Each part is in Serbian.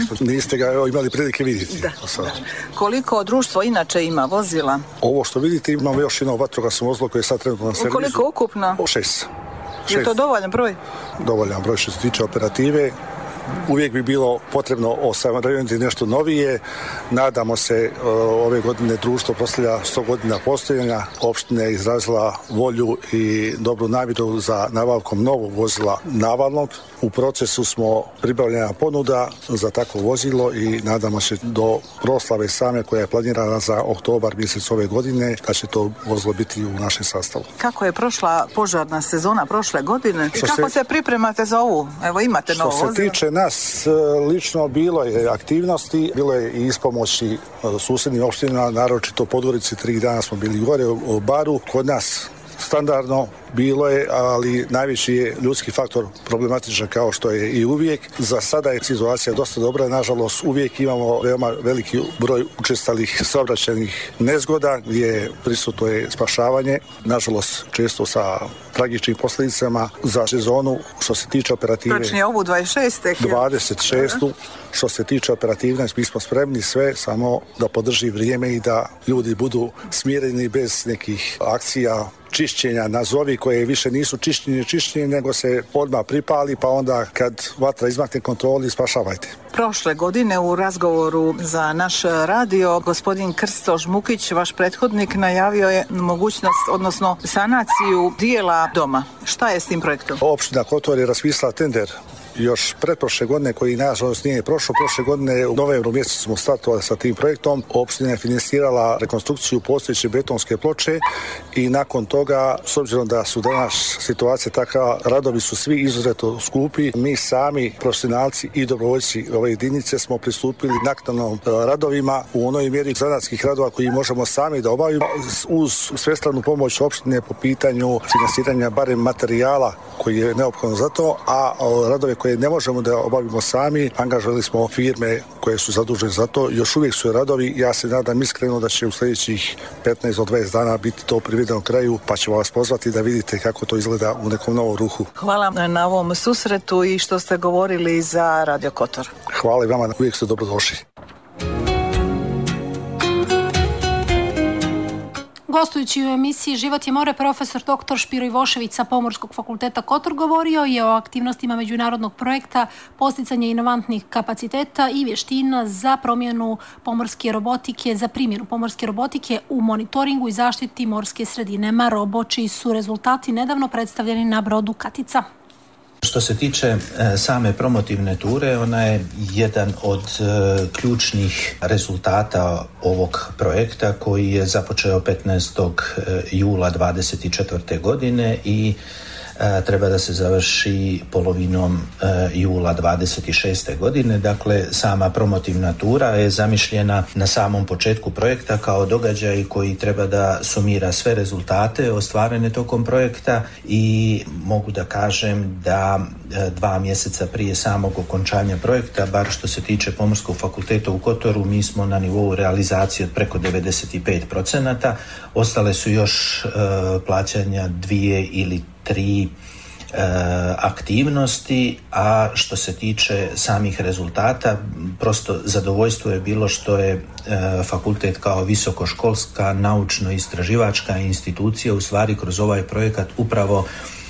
što niste ga imali prilike vidjeti. Da. Koliko društvo inače ima vozila? Ovo što vidite, imamo još jedno vatrogasno vozilo koje je sad trenutno na servisu. Koliko ukupno? 6. Je to dovoljan broj? Dovoljan broj što se tiče operative. Uvijek bi bilo potrebno osavremeniti nešto novije. Nadamo se, ove godine društvo proslavlja 100 godina postojanja. Opština je izrazila volju i dobru namjeru za nabavkom novog vozila navalnog. U procesu smo pribavljena ponuda za takvo vozilo i nadamo se do proslave same koja je planirana za oktobar mjesec ove godine da će to vozilo biti u našem sastavu. Kako je prošla požarna sezona prošle godine i kako se pripremate za ovu? Evo imate novo vozilo. Što se tiče nas lično, bilo je aktivnosti, bilo je i ispomoći susjednim opštinama, naročito Podgorici, 3 dana smo bili gore u Baru. Kod nas standardno bilo je, ali najveći je ljudski faktor problematičan kao što je i uvijek. Za sada je situacija dosta dobra, nažalost uvijek imamo veoma veliki broj učestalih saobraćajnih nezgoda gdje prisutno je spašavanje, nažalost često sa tragičnim posljedicama za sezonu. Što se tiče operative, točnije ovu 26. Što se tiče operativnosti, mi smo spremni sve, samo da podrži vrijeme i da ljudi budu smireni bez nekih akcija čišćenja, nazovi koje više nisu čišćenje, nego se odmah pripali, pa onda kad vatra izmakne kontroli, spašavajte. Prošle godine u razgovoru za naš radio gospodin Krsto Žmukić, vaš prethodnik, najavio je mogućnost, odnosno sanaciju dijela doma. Šta je s tim projektom? Opština Kotor je raspisala tender još pretprošle godine, koji nažalost nije prošlo. Prošle godine u novembru mjesecu smo startovali sa tim projektom. Opština je financirala rekonstrukciju postojeće betonske ploče i nakon toga, s obzirom da su danas situacija takva, radovi su svi izuzetno skupi. Mi sami, profesionalci i dobrovoljci ove jedinice, smo pristupili naknadnom radovima u onoj mjeri zanatskih radova koji možemo sami da obavimo uz svestranu pomoć opštine po pitanju financiranja barem materijala koji je neophodno za to, a radove koje ne možemo da obavimo sami, angažovali smo firme koje su zadužene za to. Još uvijek su radovi, ja se nadam iskreno da će u sljedećih 15 do 20 dana biti to privedeno kraju, pa ćemo vas pozvati da vidite kako to izgleda u nekom novom ruhu. Hvala na ovom susretu i što ste govorili za Radio Kotor. Hvala i vama, uvijek ste dobrodošli. Gostujući u emisiji Život je more, profesor dr. Špiro Ivošević sa Pomorskog fakulteta Kotor govorio je o aktivnostima međunarodnog projekta posticanje inovantnih kapaciteta i vještina za primjenu pomorske robotike u monitoringu i zaštiti morske sredine Marobo, čiji su rezultati nedavno predstavljeni na brodu Katica. Što se tiče same promotivne ture, ona je jedan od ključnih rezultata ovog projekta koji je započeo 15. jula 24. godine i treba da se završi polovinom jula 26. godine. Dakle, sama promotivna tura je zamišljena na samom početku projekta kao događaj koji treba da sumira sve rezultate ostvarene tokom projekta i mogu da kažem da 2 mjeseca prije samog okončanja projekta, bar što se tiče Pomorskog fakulteta u Kotoru, mi smo na nivou realizacije od preko 95%. Ostale su još plaćanja 2 ili 3 aktivnosti, a što se tiče samih rezultata, prosto zadovoljstvo je bilo što je fakultet kao visokoškolska naučno-istraživačka institucija u stvari kroz ovaj projekat upravo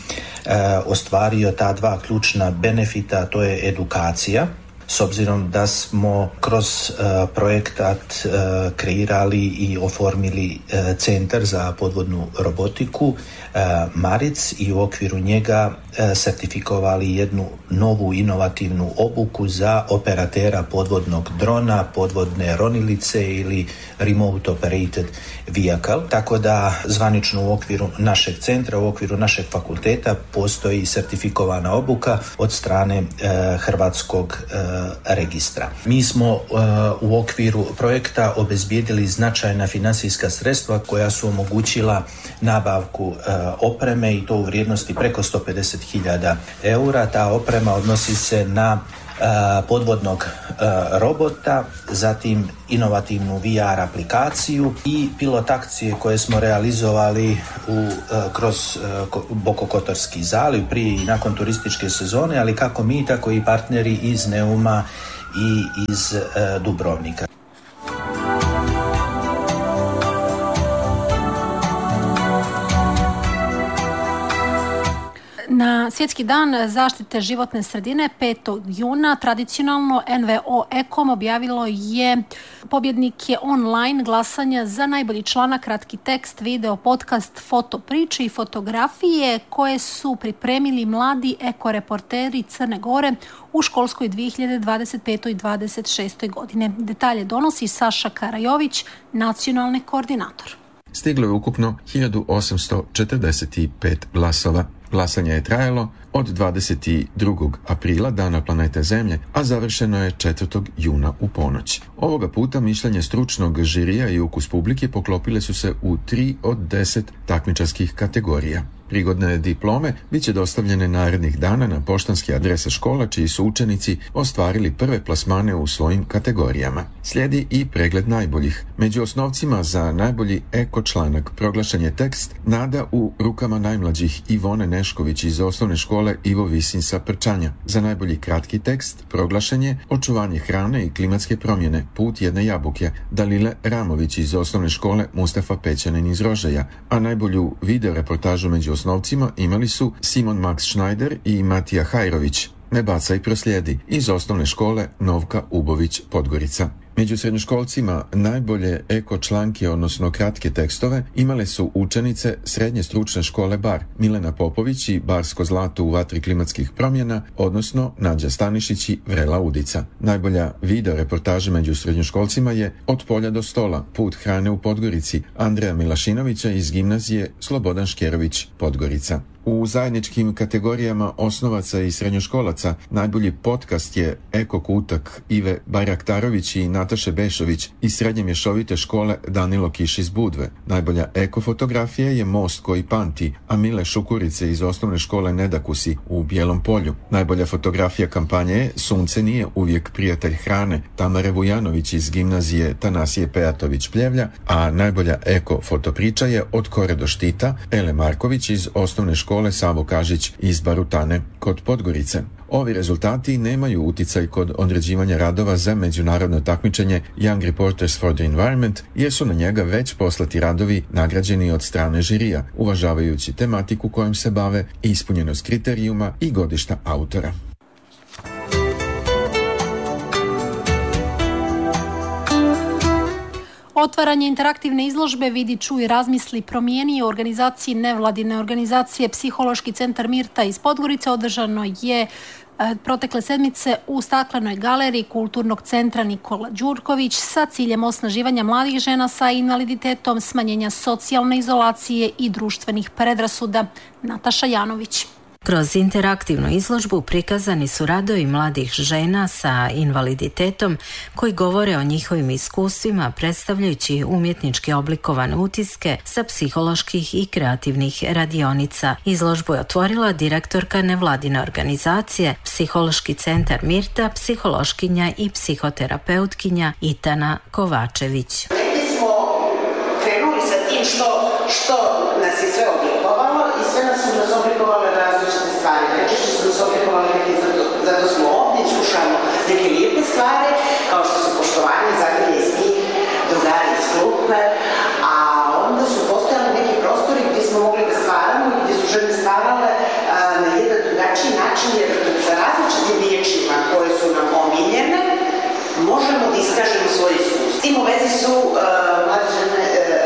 ostvario ta 2 ključna benefita, to je edukacija, s obzirom da smo kroz projektat kreirali i oformili centar za podvodnu robotiku Maric i u okviru njega sertifikovali jednu novu inovativnu obuku za operatera podvodnog drona, podvodne ronilice ili remote operated vehicle. Tako da zvanično u okviru našeg centra, u okviru našeg fakulteta postoji sertifikovana obuka od strane Hrvatskog registra. Mi smo u okviru projekta obezbijedili značajna financijska sredstva koja su omogućila nabavku opreme i to u vrijednosti preko 150.000 eura. Ta oprema odnosi se na podvodnog robota, zatim inovativnu VR aplikaciju i pilot akcije koje smo realizovali kroz Bokokotorski zaliv prije i nakon turističke sezone, ali kako mi, tako i partneri iz Neuma i iz Dubrovnika. Na Svjetski dan zaštite životne sredine 5. juna tradicionalno NVO Ekom objavilo je pobjednike online glasanja za najbolji članak, kratki tekst, video, podcast, foto priče i fotografije koje su pripremili mladi ekoreporteri Crne Gore u školskoj 2025. i 2026. godine. Detalje donosi Saša Karajović, nacionalni koordinator. Stiglo je ukupno 1845 glasova. Glasanje je trajalo od 22. aprila, dana planete Zemlje, a završeno je 4. juna u ponoć. Ovoga puta mišljenje stručnog žirija i ukus publike poklopile su se u 3 od 10 takmičarskih kategorija. Prigodne diplome bit će dostavljene narednih dana na poštanske adrese škola čiji su učenici ostvarili prve plasmane u svojim kategorijama. Slijedi i pregled najboljih. Među osnovcima za najbolji eko članak proglašen je tekst Nada u rukama najmlađih Ivone Nešković iz osnovne škole Ivo Visin sa Prčanja. Za najbolji kratki tekst proglašen je Očuvanje hrane i klimatske promjene, put jedne jabuke Dalile Ramović iz osnovne škole Mustafa Pećanin iz Rožaja, a najbolju video reportažu među osnovcima imali su Simon Max Schneider i Matija Hajrović. Ne bacaj proslijedi iz osnovne škole Novka Ubović Podgorica. Među srednjoškolcima najbolje eko članke, odnosno kratke tekstove, imale su učenice Srednje stručne škole Bar, Milena Popović i Barsko zlato u vatri klimatskih promjena, odnosno Nađa Stanišić i Vrela Udica. Najbolja video reportaža među srednjoškolcima je Od polja do stola, put hrane u Podgorici, Andreja Milašinovića iz gimnazije Slobodan Škerović Podgorica. U zajedničkim kategorijama osnovaca i srednjoškolaca najbolji podcast je Eko kutak Ive Bajraktarović i Nataše Bešović iz srednje mješovite škole Danilo Kiš iz Budve. Najbolja eko fotografija je Most koji pamti, a Mile Šukurice iz osnovne škole Nedakusi u Bijelom polju. Najbolja fotografija kampanje je Sunce nije uvijek prijatelj hrane, Tamare Vujanović iz gimnazije Tanasije Pejatović Pljevlja, a najbolja eko fotopriča je Od kore do štita Ele Marković iz osnovne škole Savo Kažić iz Barutane kod Podgorice. Ovi rezultati nemaju uticaj kod određivanja radova za međunarodno takmičenje Young Reporters for the Environment, jer su na njega već poslati radovi nagrađeni od strane žirija, uvažavajući tematiku kojom se bave, ispunjenost kriterijuma i godišta autora. Otvaranje interaktivne izložbe Vidi, čuj, razmisli, promijeni u organizaciji nevladine organizacije Psihološki centar Mirta iz Podgorice održano je protekle sedmice u staklenoj galeriji Kulturnog centra Nikola Đurković sa ciljem osnaživanja mladih žena sa invaliditetom, smanjenja socijalne izolacije i društvenih predrasuda. Nataša Janović. Kroz interaktivnu izložbu prikazani su radovi mladih žena sa invaliditetom koji govore o njihovim iskustvima predstavljajući umjetnički oblikovane utiske sa psiholoških i kreativnih radionica. Izložbu je otvorila direktorka nevladine organizacije Psihološki centar Mirta, psihološkinja i psihoterapeutkinja Itana Kovačević. Mi smo krenuli sa tim što nas je sve oblikovalo i sve nas su nas oblikovale različite stvari. Najčešće su nas oblikovali neke, zato smo ovdje, slušamo neke lijepe stvari, kao što su poštovanje, zagrlje iz njih, drugari iz klupe, a onda su postojali neki prostori gdje smo mogli da stvaramo i gdje su žene stvarale na jedan drugačiji način, jer sa različitim riječima koje su nam omiljene, možemo da iskažemo svoje iskustvo. S tim u vezi su mlade žene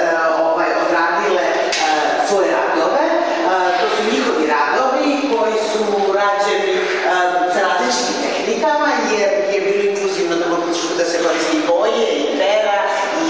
odradile svoje radove. To su njihovi radovi koji su rađeni sa različitim tehnikama, jer je bilo inkluzivno da se koristi boje i pera i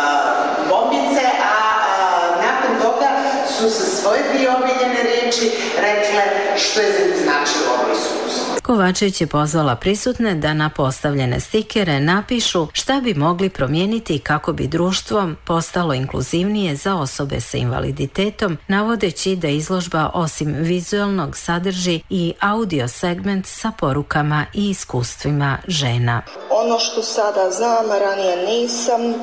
bombice, a nakon toga su sa svoje dvije omiljene riječi rekle što je za njih značilo ovo iskustvo. Kovačević je pozvala prisutne da na postavljene stikere napišu šta bi mogli promijeniti kako bi društvo postalo inkluzivnije za osobe sa invaliditetom, navodeći da izložba osim vizualnog sadrži i audio segment sa porukama i iskustvima žena. Ono što sada znam, ranije nisam,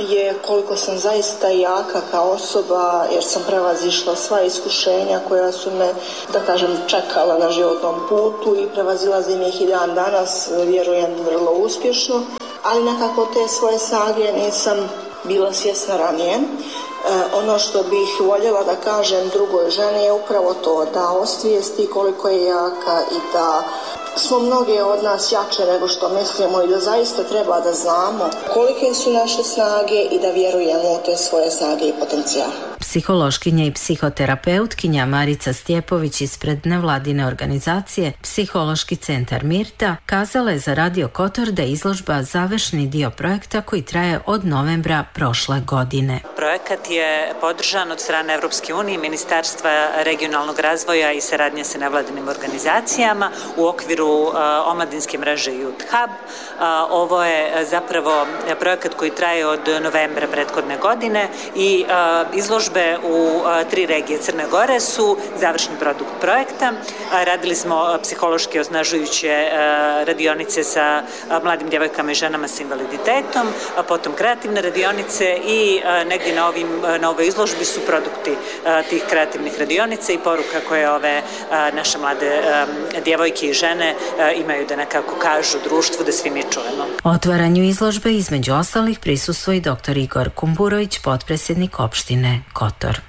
je koliko sam zaista jaka kao osoba, jer sam prevazišla sva iskušenja koja su me, da kažem, čekala na životnom putu i prevazilazim ih i dan danas, vjerujem vrlo uspješno, ali nekako te svoje snage nisam bila svjesna ranije. Ono što bih voljela da kažem drugoj ženi je upravo to, da osvijesti koliko je jaka i da smo mnoge od nas jače nego što mislimo i da zaista treba da znamo kolike su naše snage i da vjerujemo u te svoje snage i potencijale. Psihološkinja i psihoterapeutkinja Marica Stjepović ispred nevladine organizacije Psihološki centar Mirta kazala je za Radio Kotor da je izložba završni dio projekta koji traje od novembra prošle godine. Projekat je podržan od strane Evropske unije, Ministarstva regionalnog razvoja i saradnje sa nevladinim organizacijama u okviru omladinske mreže Youth Hub. Ovo je zapravo projekat koji traje od novembra prethodne godine i izložbe u 3 regije Crne Gore su završni produkt projekta. Radili smo psihološki osnažujuće radionice sa mladim djevojkama i ženama sa invaliditetom, potom kreativne radionice i negdje na ovoj izložbi su produkti tih kreativnih radionica i poruka koje ove naše mlade djevojke i žene imaju da nekako kažu društvu da svi mi čujemo. Otvaranju izložbe između ostalih prisustvuje i dr. Igor Kumburović, potpredsjednik opštine Kotor.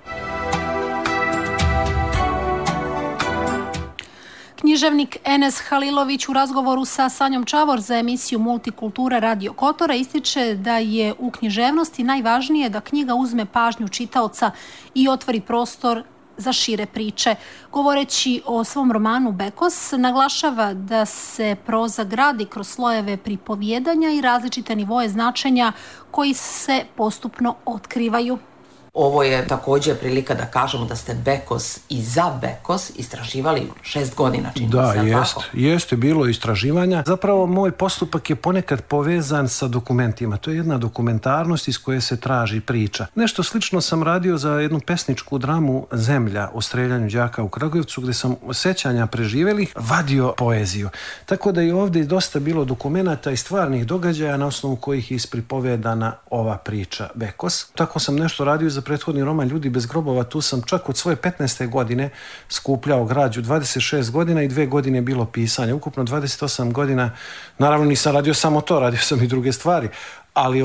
Književnik Enes Halilović u razgovoru sa Sanjom Čavor za emisiju Multikultura Radio Kotora ističe da je u književnosti najvažnije da knjiga uzme pažnju čitaoca i otvori prostor za šire priče. Govoreći o svom romanu Bekos, naglašava da se proza gradi kroz slojeve pripovjedanja i različite nivoje značenja koji se postupno otkrivaju. Ovo je također prilika da kažemo da ste Bekos i za Bekos istraživali 6 godina. Da, jeste bilo istraživanja. Zapravo moj postupak je ponekad povezan sa dokumentima. To je jedna dokumentarnost iz koje se traži priča. Nešto slično sam radio za jednu pesničku dramu Zemlja o streljanju đaka u Kragujevcu, gdje sam sećanja preživelih vadio poeziju. Tako da je ovdje dosta bilo dokumenata i stvarnih događaja na osnovu kojih je ispripovedana ova priča Bekos. Tako sam nešto radio za prethodni roman Ljudi bez grobova. Tu sam čak od svoje 15. godine skupljao građu, 26 godina i 2 godine je bilo pisanje. Ukupno 28 godina. Naravno nisam radio samo to, radio sam i druge stvari. Ali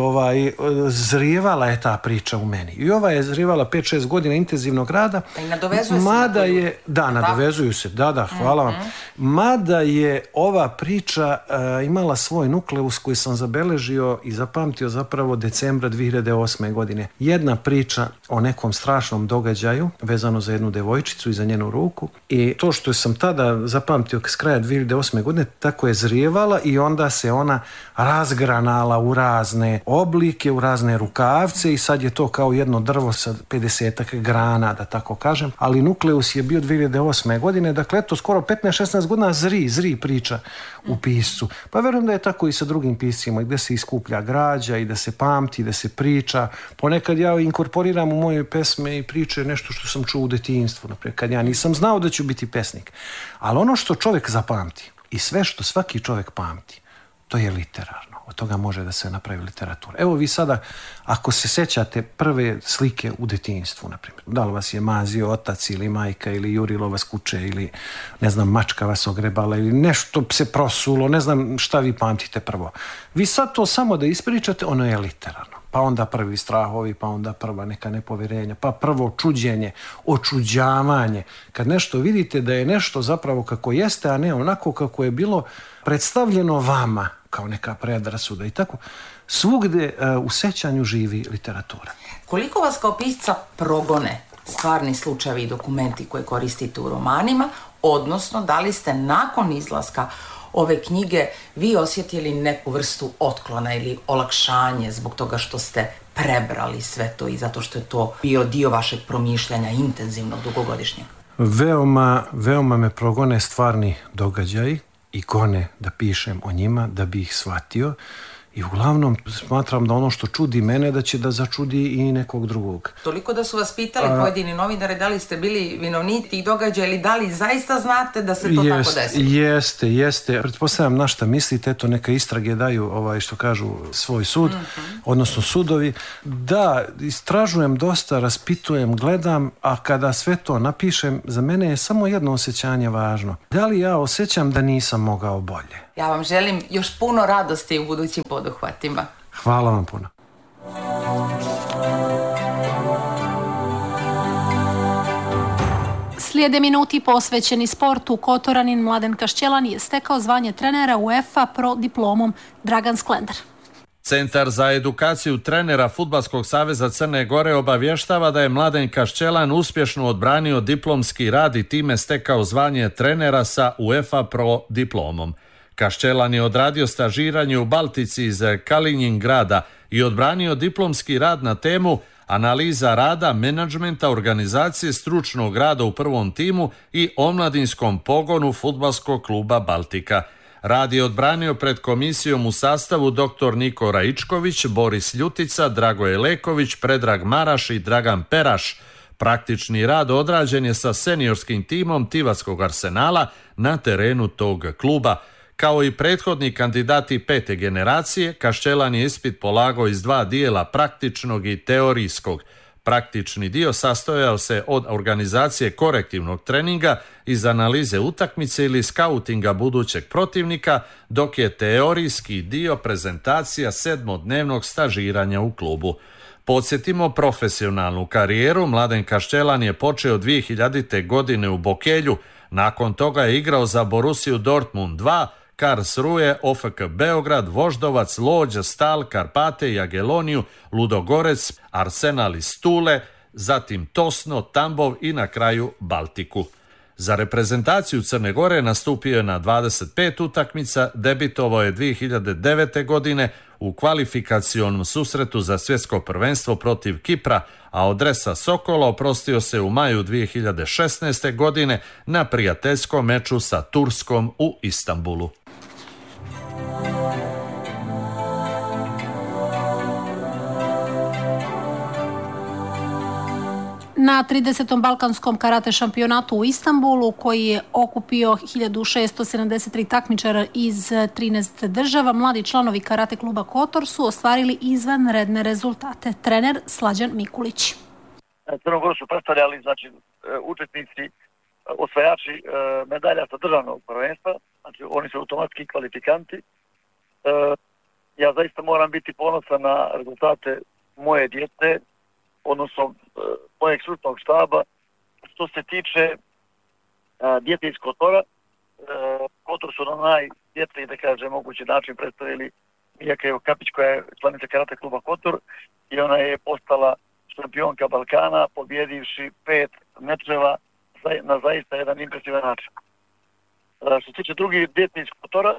zrijevala je ta priča u meni. I ova je zrijevala 5-6 godina intenzivnog rada. I nadovezuje se nadovezuju se. Da, hvala vam. Mada je ova priča imala svoj nukleus koji sam zabeležio i zapamtio zapravo decembra 2008. godine. Jedna priča o nekom strašnom događaju vezano za jednu devojčicu i za njenu ruku. I to što sam tada zapamtio s kraja 2008. godine, tako je zrijevala i onda se ona razgranala u razne oblike, u razne rukavce i sad je to kao jedno drvo sa 50 grana, da tako kažem. Ali nukleus je bio 2008. godine, dakle eto skoro 15-16 godina zri priča u piscu. Pa verujem da je tako i sa drugim piscima, gdje se iskuplja građa i da se pamti, da se priča. Ponekad ja inkorporiram u moje pesme i priče nešto što sam čuo u detinjstvu, naprijed kad ja nisam znao da ću biti pesnik. Ali ono što čovjek zapamti i sve što svaki čovjek pamti, to je literarno. Od toga može da se napravi literatura. Evo vi sada, ako se sećate prve slike u detinjstvu, naprimjer, da li vas je mazio otac ili majka ili jurilo vas kuće ili, ne znam, mačka vas ogrebala ili nešto se prosulo, ne znam šta vi pamtite prvo. Vi sad to samo da ispričate, ono je literarno. Pa onda prvi strahovi, pa onda prva neka nepovjerenja, pa prvo čuđenje, očuđavanje. Kad nešto vidite da je nešto zapravo kako jeste, a ne onako kako je bilo predstavljeno vama, kao neka predrasuda i tako, svugdje u sećanju živi literatura. Koliko vas kao pisca progone stvarni slučajevi i dokumenti koje koristite u romanima, odnosno da li ste nakon izlaska ove knjige vi osjetili neku vrstu otklona ili olakšanje zbog toga što ste prebrali sve to i zato što je to bio dio vašeg promišljanja intenzivnog, dugogodišnjeg? Veoma me progone stvarni događaji i gone da pišem o njima, da bi ih shvatio, i uglavnom smatram da ono što čudi mene da će da začudi i nekog drugog. Toliko da su vas pitali pojedini novinari da li ste bili vinovnici tih događaja ili da li zaista znate da se to tako desilo? Jeste. Pretpostavljam na šta mislite, eto neka istrage daju što kažu svoj sud, odnosno sudovi. Da, istražujem dosta, raspitujem, gledam, a kada sve to napišem, za mene je samo jedno osjećanje važno. Da li ja osjećam da nisam mogao bolje? Ja vam želim još puno radosti u budućim poduhvatima. Hvala vam puno. Slijede minuti posvećeni sportu. Kotoranin Mladen Kašćelan je stekao zvanje trenera UEFA pro diplomom. Dragan Sklender. Centar za edukaciju trenera Fudbalskog saveza Crne Gore obavještava da je Mladen Kašćelan uspješno odbranio diplomski rad i time stekao zvanje trenera sa UEFA pro diplomom. Kašćelan je odradio stažiranje u Baltici iz Kaliningrada i odbranio diplomski rad na temu analiza rada, menadžmenta, organizacije stručnog rada u prvom timu i omladinskom pogonu Fudbalskog kluba Baltika. Rad je odbranio pred komisijom u sastavu dr. Niko Raičković, Boris Ljutica, Dragoje Leković, Predrag Maraš i Dragan Peraš. Praktični rad odrađen je sa seniorskim timom Tivatskog Arsenala na terenu tog kluba. Kao i prethodni kandidati 5. generacije, Kašćelan je ispit polagao iz 2 dijela, praktičnog i teorijskog. Praktični dio sastojao se od organizacije korektivnog treninga, iz analize utakmice ili skautinga budućeg protivnika, dok je teorijski dio prezentacija 7-dnevnog stažiranja u klubu. Podsjetimo, profesionalnu karijeru Mladen Kašćelan je počeo 2000. godine u Bokelju, nakon toga je igrao za Borussiju Dortmund 2, Karlsruhe, OFK Beograd, Voždovac, Lodž, Stal, Karpate, Jageloniju, Ludogorec, Arsenal iz Tule, zatim Tosno, Tambov i na kraju Baltiku. Za reprezentaciju Crne Gore nastupio je na 25 utakmica, debitovao je 2009. godine u kvalifikacionom susretu za svjetsko prvenstvo protiv Kipra, a od dresa Sokola oprostio se u maju 2016. godine na prijateljskom meču sa Turskom u Istanbulu. Na 30. balkanskom karate šampionatu u Istanbulu, koji je okupio 1673 takmičara iz 13 država, mladi članovi karate kluba Kotor su ostvarili izvanredne rezultate. Trener Slađan Mikulić. Crnogoru su predstavljali učesnici, osvajači medalja sa državnog prvenstva, znači oni su automatski kvalifikanti. Ja zaista moram biti ponosan na rezultate moje djece, odnosno mojeg stručnog štaba. Što se tiče djece iz Kotora, Kotor su na najvjetliji, da kažem, mogući način predstavili Mijaka Kapić, koja je članica karate kluba Kotor, i ona je postala šampionka Balkana, pobjedivši 5 mečeva na zaista jedan impresivan način. Što se tiče drugih djece iz Kotora,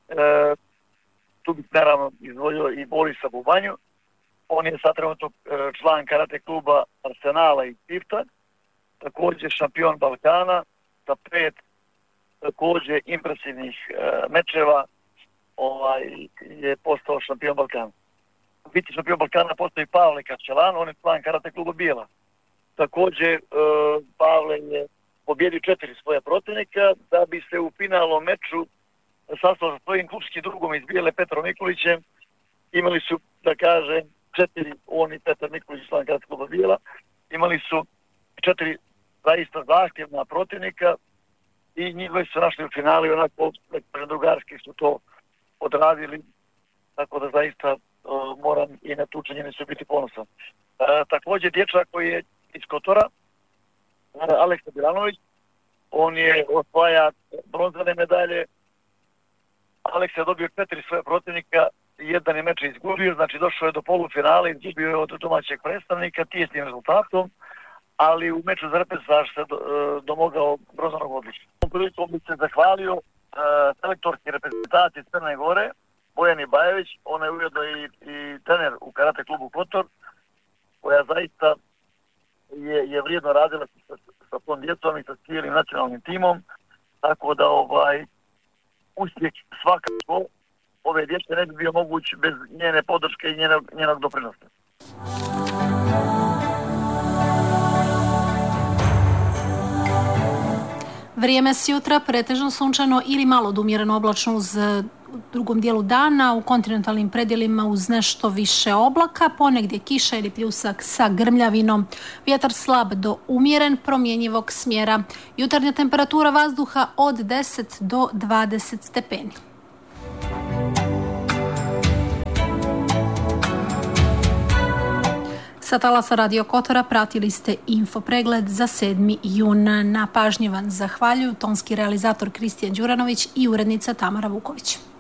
tu bih naravno izdvojio i Borisa Bubanju. On je sad trenutno član karate kluba Arsenala i Tivta, također šampion Balkana, sa 5 također impresivnih mečeva je postao šampion Balkana. Biti šampion Balkana postoji Pavle Kašćelan, on je član karate kluba Bijela. Također Pavle je pobjedio 4 svoja protivnika da bi se u finalnom meču sastao sa svojim klubskim drugom iz Bijele, Petrom Nikolićem. Imali su, da kažem, 4, on i Petar Nikolić, član karate kluba Bijela, imali su 4 zaista zahtjevna protivnika i njih su našli u finali, onako drugarski su to odradili, tako da zaista moram i na tu činjenicu biti ponosan. Također dječak koji je iz Kotora, Aleksa Bilanović, on je osvaja bronzane medalje. Aleksa je dobio 4 svoje protivnika, jedan je meč izgubio, znači došao je do polufinala, izgubio je od domaćeg predstavnika tijesnim rezultatom, ali u meču za repesaž se domogao bronzanog odličja. U prilikom bi se zahvalio selektorski reprezentacije Crne Gore, Bojani Bajević, ona je ujedno i trener u karate klubu Kotor, koja zaista je vrijedno radila sa tom djecom i sa cijelim nacionalnim timom, tako da uspjeh svakako ove djece ne bi bio moguć bez njene podrške i njenog doprinosa. Vrijeme s jutra pretežno sunčano ili malo umjereno oblačno uz drugom dijelu dana, u kontinentalnim predjelima uz nešto više oblaka, ponegdje kiša ili pljusak sa grmljavinom. Vjetar slab do umjeren, promjenjivog smjera. Jutarnja temperatura vazduha od 10 do 20 stepeni. Sa talasa Radio Kotora pratili ste infopregled za 7. jun. Na pažnji vam zahvaljuju tonski realizator Kristijan Đuranović i urednica Tamara Vuković.